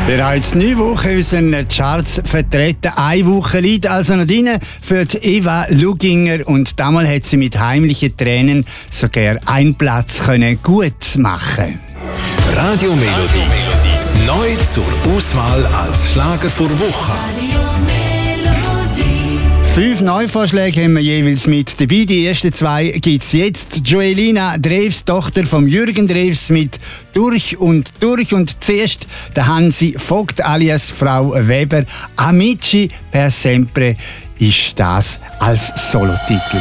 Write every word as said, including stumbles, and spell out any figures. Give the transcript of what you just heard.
Bereits neun Wochen in unseren Charts vertreten. Eine Woche liegt also noch drin für die Eva Luginger. Und damals hat sie mit heimlichen Tränen sogar einen Platz können gut machen. Radio Melodie. Neu zur Auswahl als Schlager vor Woche. Fünf Neuvorschläge haben wir jeweils mit dabei. Die ersten zwei gibt es jetzt. Joelina Drews, Tochter von Jürgen Drews, mit «Durch und durch». Und zuerst der Hansi Vogt alias Frau Weber. «Amici per sempre» ist das als Solotitel.